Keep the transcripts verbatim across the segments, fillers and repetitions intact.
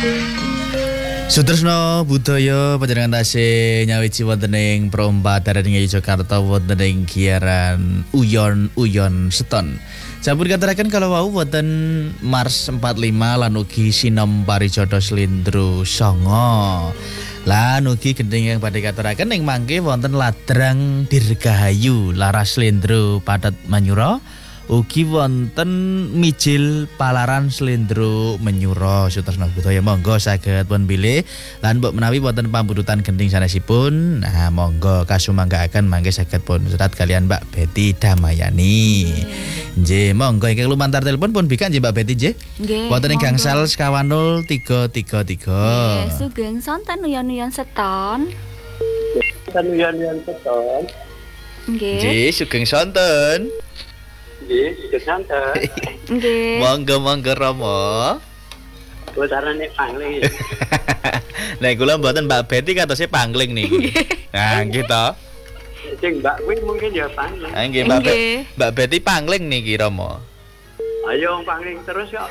Sutresna budaya panjenengan tasih nyawiji wonten ing Prompadaren ing Yogyakarta wonten ing giaran Uyon-uyon Seton. Sampun katuraken kalau wau wonten Mars empat lima lan ugi Sinom Parijata Slendro Songo. Lan ugi gending yang badhe katuraken ing mangke wonten Ladrang Dirgahayu Laras Slendro Patet Manyura. Ugi wonten Mijil Palaran Slendro Menyura. Sutresna budaya monggo saged pun bilih lan mbok menawi wonten pambututan gending sanesipun, nah monggo kasumanggaaken mangke saged pun serat kalian Mbak Betty Damayani. Nggih, monggo ingkang lumantar telepon pun bika nggih Mbak Betty nggih. Nggih. Wonten ing gangsal sekawan nol tiga tiga tiga. Nggih, sugeng sonten uyon-uyon seton. Sonten uyon-uyon seton. Nggih. Nggih, sugeng sonten. Nggih, sugeng sonten. Nggih. Monggo-monggo Rama. Putarane pangling. Nek kula mboten Mbak Betty katose pangling niki. Nah, nggih to. Sing Mbak kuwi mungkin ya pangling. Ha nggih Mbak Be- Nggih. Mbak Betty pangling niki Rama. Ayo pangling terus kok.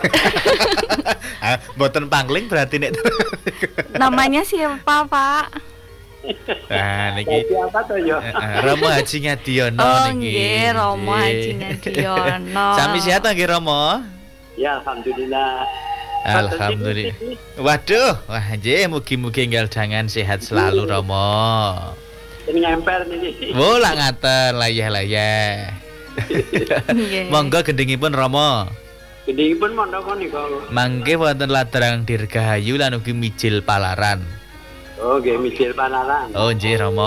Ah, mboten pangling berarti nek. Namanya siapa, Pak? Nah niki Siapa to ya? eh, Romo Haji Ngadiono Oh, niki. nggih, Romo Nggih. Haji Ngadiono. Sami sehat nggih Romo? Ya alhamdulillah. Alhamdulillah. Waduh, wah nggih mugi-mugi enggal dangan sehat selalu Romo. Sing nyemper niki. Wo lak ngaten layah-layah. Nggih. Monggo gendhingipun Romo. Gendhingipun mondok niku. Mangke wonten Ladrang Dirgahayu lan ugi Mijil Palaran. Oh, nggih Mijil Palaran. Oh nggih Romo.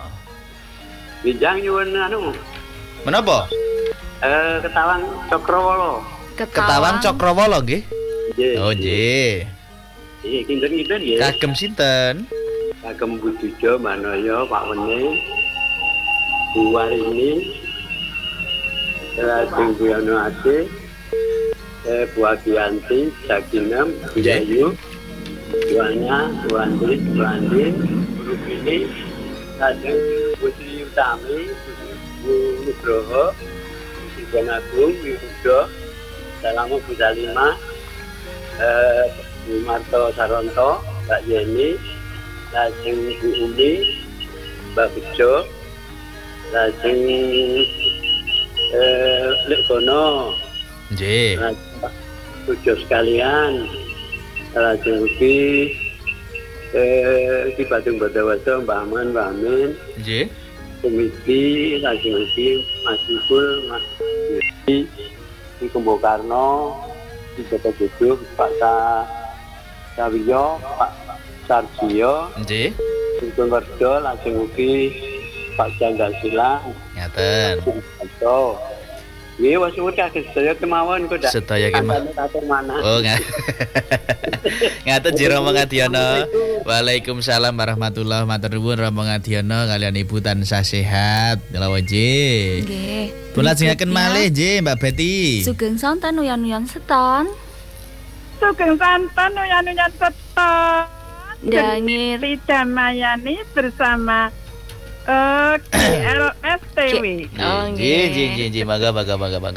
Bijang nyuwun anu, Menapa? eh ketawang Cokrawala. Ketawang Cokrawala nggih. Nggih. Oh nggih. Nggih, kinten-kinten nggih. Kagem sinten? Kagem Budujo Manoyo Pak Wene. Bu Warini. Lajeng Bu Yono Ade. Eh Bu Agianti, Sakinem, Bu Nggih. Yayu. Buahnya, Bu Andri, Bu Andin, Bu Rupini, lajeng Putri Utami, Bu Nugroho, Bu Sugeng Agung, Bu Yudo, Salamu Bu Salima, eh, Bu Marto Saronto, Mbak Yeni, lajeng Bu Uli, Mbak Bejo, lajeng eh, Lek Bono, Nggih. lajeng Bujo sekalian, lajeng ugi eh di Badung Badawasa Mbak Aman, Mbak Amin, Nggih. komisi lajeng ugi Mas Ibul, Mas Yudi, di Kumbo Karno, di Joko Gudug, Pak Sa Sawiyo, Pak Sarjiyo, Nggih. di Purwokerto, lajeng ugi Pak Janggal Silang, Ngaten. Purwokerto. Nggih, wis suwun kados sedaya kemawon kok dak. Sedaya kemawon. Kancane katur manah. Oh nggak. Ngaten Ji Romo Ngadiono. Waalaikumsalam warahmatullahi wabarakatuh. Romo Ngadiono kalian Ibu tansah sehat. Kula waji. Nggih. Pun lajengaken malih nggih Mbak Betty. Sugeng sonten uyon-uyon seton. Sugeng santen uyan-uyan seton. Dangir. Betty Damayani bersama eh G L S T W. Oh, Nggih, nggih. nggih, nggih, nggih, mangga, mangga, mangga, mangga.